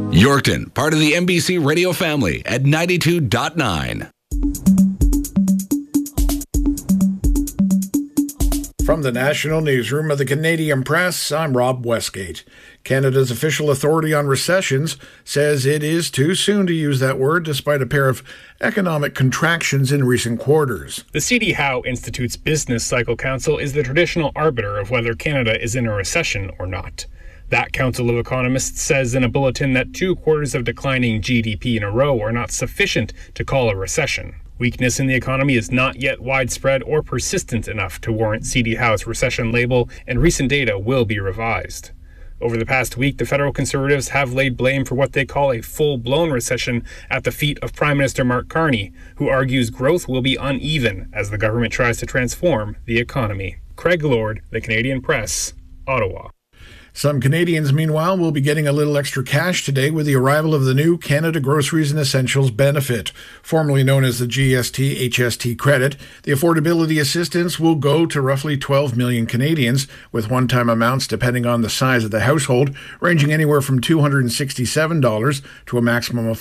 Yorkton, part of the NBC radio family at 92.9. From the National Newsroom of the Canadian Press, I'm Rob Westgate. Canada's official authority on recessions says it is too soon to use that word despite a pair of economic contractions in recent quarters. The C.D. Howe Institute's Business Cycle Council is the traditional arbiter of whether Canada is in a recession or not. That Council of Economists says in a bulletin that 2 quarters of declining GDP in a row are not sufficient to call a recession. Weakness in the economy is not yet widespread or persistent enough to warrant C.D. Howe's recession label, and recent data will be revised. Over the past week, the federal Conservatives have laid blame for what they call a full-blown recession at the feet of Prime Minister Mark Carney, who argues growth will be uneven as the government tries to transform the economy. Craig Lord, The Canadian Press, Ottawa. Some Canadians, meanwhile, will be getting a little extra cash today with the arrival of the new Canada Groceries and Essentials benefit. Formerly known as the GST-HST credit, the affordability assistance will go to roughly 12 million Canadians, with one-time amounts depending on the size of the household, ranging anywhere from $267 to a maximum of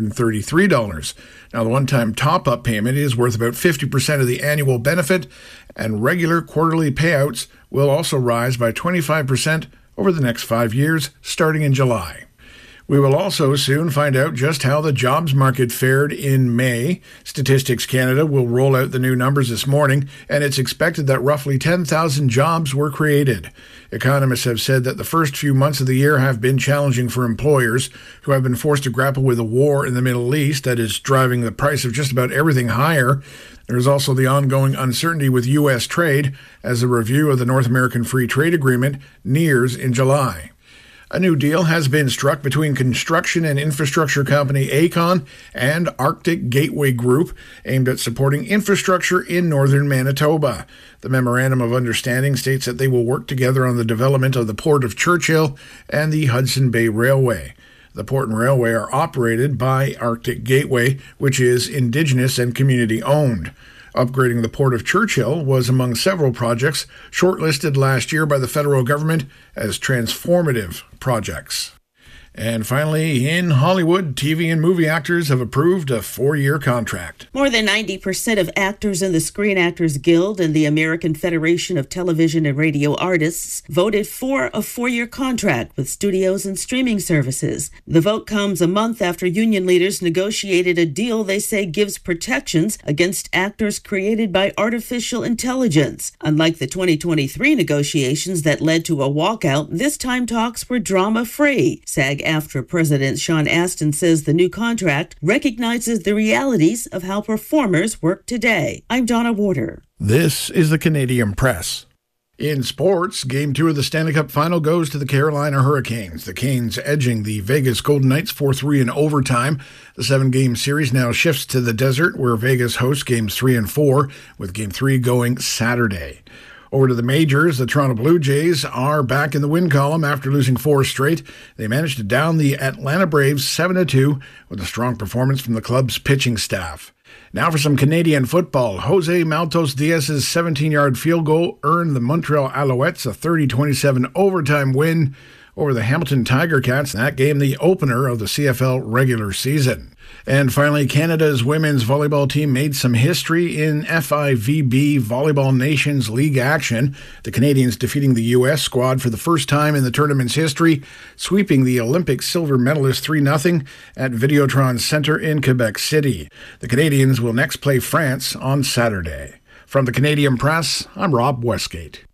$533. Now, the one-time top-up payment is worth about 50% of the annual benefit, and regular quarterly payouts will also rise by 25% over the next 5 years, starting in July. We will also soon find out just how the jobs market fared in May. Statistics Canada will roll out the new numbers this morning, and it's expected that roughly 10,000 jobs were created. Economists have said that the first few months of the year have been challenging for employers who have been forced to grapple with a war in the Middle East that is driving the price of just about everything higher. There is also the ongoing uncertainty with U.S. trade as a review of the North American Free Trade Agreement nears in July. A new deal has been struck between construction and infrastructure company Aecon and Arctic Gateway Group, aimed at supporting infrastructure in northern Manitoba. The Memorandum of Understanding states that they will work together on the development of the Port of Churchill and the Hudson Bay Railway. The port and railway are operated by Arctic Gateway, which is Indigenous and community-owned. Upgrading the Port of Churchill was among several projects shortlisted last year by the federal government as transformative projects. And finally, in Hollywood, TV and movie actors have approved a 4-year contract. More than 90% of actors in the Screen Actors Guild and the American Federation of Television and Radio Artists voted for a 4-year contract with studios and streaming services. The vote comes a month after union leaders negotiated a deal they say gives protections against actors created by artificial intelligence. Unlike the 2023 negotiations that led to a walkout, this time talks were drama-free. SAG-AFTRA President Sean Astin says the new contract recognizes the realities of how performers work today. I'm Donna Warder. This is the Canadian Press. In sports, Game 2 of the Stanley Cup Final goes to the Carolina Hurricanes. The Canes edging the Vegas Golden Knights 4-3 in overtime. The 7-game series now shifts to the desert, where Vegas hosts Games 3 and 4, with Game 3 going Saturday. Over to the majors, the Toronto Blue Jays are back in the win column after losing 4 straight. They managed to down the Atlanta Braves 7-2 with a strong performance from the club's pitching staff. Now for some Canadian football. Jose Maltos Diaz's 17-yard field goal earned the Montreal Alouettes a 30-27 overtime win over the Hamilton Tiger Cats in that game, the opener of the CFL regular season. And finally, Canada's women's volleyball team made some history in FIVB Volleyball Nations League action. The Canadians defeating the U.S. squad for the first time in the tournament's history, sweeping the Olympic silver medalist 3-0 at Videotron Centre in Quebec City. The Canadians will next play France on Saturday. From the Canadian Press, I'm Rob Westgate.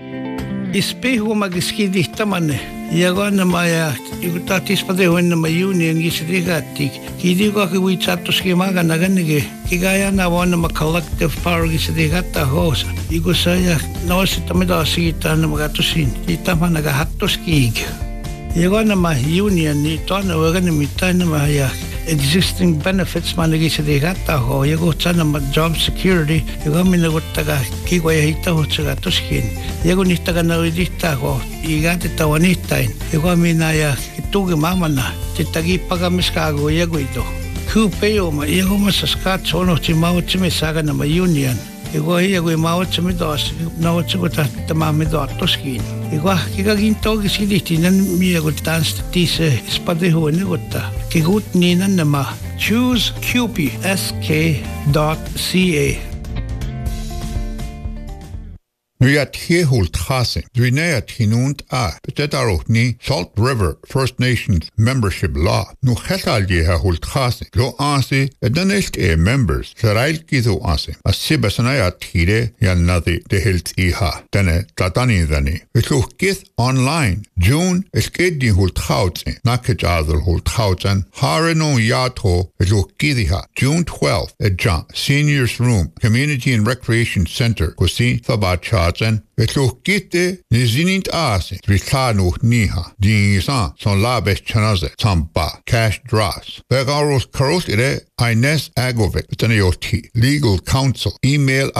Ispeho magiskidi tamane. Iago na maya ikutatis padeho na mayuni ang gisidikatik. Kidi ko ki witsatos ki maga na ganige. Kigaya na wana ma collective power gisidikata hosa. Igo saya nawasi tamida sigita na magatusin. Itama nagahatos kiig. Iago na ma union ni tona wagan mitay na maya existing benefits manigisidikata ho. Iago sana ma job security. Iago minagutaga kigwaya hita ho tsagatoskin. Iago nistaga na widita ho. Igate tawanistain. Iago minaya itugi mamana. Titagi pagamiskago iago ito. Kupeo ma iago ma sa Saskatchewan o timao timesaga na ma union. Iko hiya kui mawat sa midos, nawat sa kuta tamami dotoskin. Iko kikaginto kisilihtinan miya kutan statise ispadehuni kuta. Kikut ninan nama chooseqpsk.ca. Nuyat hiehult chase, dwyneiat hinunt betedarwch Salt River First Nations Membership Law. Nu chellal hult chase, lo ase, edanelt members, sarail gizo ase, as sibasanayat hire yan nadi de hilt iha, dene tlatani dani. Itluch gith online, June, eskedi hult chautse, nakaj adel hult chautsen, hareno yato, itluch gidiha, June 12th, Jan, Seniors Room, Community and Recreation Center, kusi thabacha. Itluch gite nizinint ase, tritlanoch niha, dingisan, son labes chanaze, tamba, cash draws. Vegaros karos ire, Ines Agovic, Betanayoti, Legal Counsel, email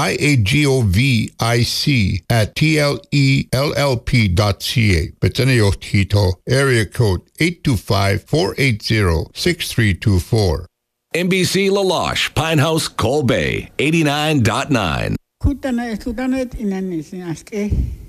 iagovIC@tlellp.ca, Betanayotito, area code 825-480-6324. NBC Laloche, Pinehouse, Coal Bay, 89.9. Kutanet inanis inaske.